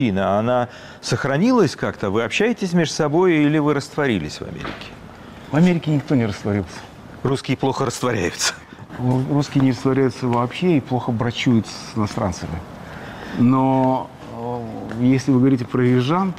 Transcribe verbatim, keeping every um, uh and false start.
Инна, она сохранилась как-то? Вы общаетесь между собой или вы растворились в Америке? В Америке никто не растворился. Русские плохо растворяются. Русские не растворяются вообще и плохо брачуют с иностранцами. Но э, если вы говорите про южан,